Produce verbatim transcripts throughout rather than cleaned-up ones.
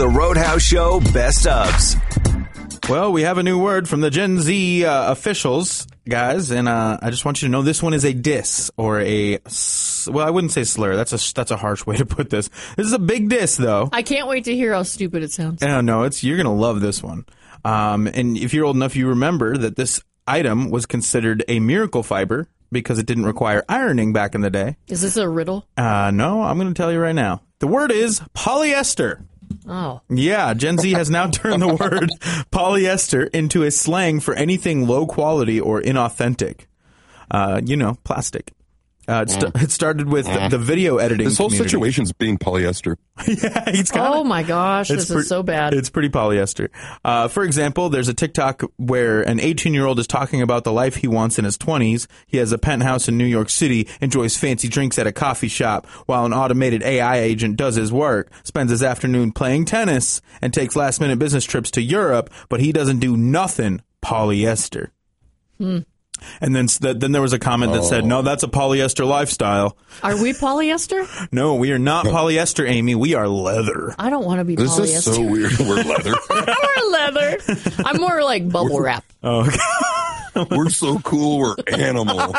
The Roadhouse Show Best Ofs. Well, we have a new word from the Gen Z uh, officials, guys, and uh, I just want you to know this one is a diss or a, well, I wouldn't say slur. That's a that's a harsh way to put this. This is a big diss, though. I can't wait to hear how stupid it sounds. Oh, no, it's you're gonna love this one. Um, and if you're old enough, you remember that this item was considered a miracle fiber because it didn't require ironing back in the day. Is this a riddle? Uh, no, I'm going to tell you right now. The word is polyester. Oh. Yeah, Gen Z has now turned the word polyester into a slang for anything low quality or inauthentic. Uh, you know, plastic. Uh, it, st- it started with the, the video editing This whole community. situation's being polyester. Yeah, he's kind Oh my gosh, this pre- is so bad. It's pretty polyester. Uh, for example, there's a TikTok where an eighteen-year-old is talking about the life he wants in his twenties. He has a penthouse in New York City, enjoys fancy drinks at a coffee shop, while an automated A I agent does his work, spends his afternoon playing tennis, and takes last-minute business trips to Europe, but he doesn't do nothing polyester. Hmm. And then then there was a comment that Oh. said, no, that's a polyester lifestyle. Are we polyester? No, we are not polyester, Amy. We are leather. I don't want to be This polyester. is so weird. We're leather. We're leather. I'm more like bubble wrap. Oh, okay. We're so cool. We're animal. Um,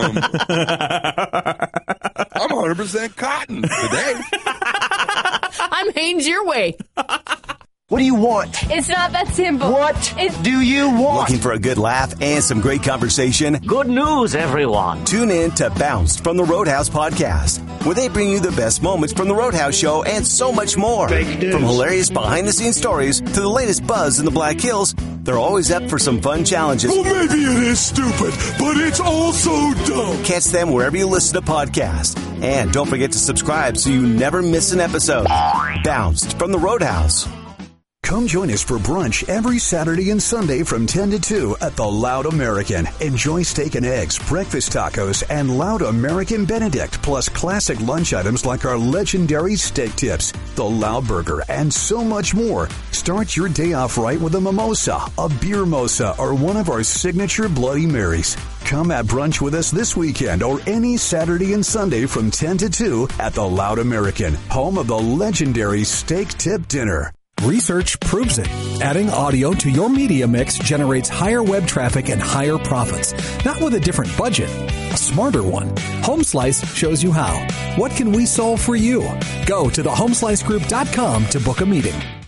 I'm one hundred percent cotton today. I'm Hanes your way. What do you want? It's not that simple. What It's do you want? Looking for a good laugh and some great conversation? Good news, everyone. Tune in to Bounced from the Roadhouse podcast, where they bring you the best moments from the Roadhouse Show and so much more. From hilarious behind-the-scenes stories to the latest buzz in the Black Hills, they're always up for some fun challenges. Well, maybe it is stupid, but it's also dumb. Catch them wherever you listen to podcasts. And don't forget to subscribe so you never miss an episode. Bounced from the Roadhouse. Come join us for brunch every Saturday and Sunday from ten to two at the Loud American. Enjoy steak and eggs, breakfast tacos, and Loud American Benedict, plus classic lunch items like our legendary steak tips, the Loud Burger, and so much more. Start your day off right with a mimosa, a beer mosa, or one of our signature Bloody Marys. Come at brunch with us this weekend or any Saturday and Sunday from ten to two at the Loud American, home of the legendary steak tip dinner. Research proves it. Adding audio to your media mix generates higher web traffic and higher profits. Not with a different budget, a smarter one. HomeSlice shows you how. What can we solve for you? Go to the home slice group dot com to book a meeting.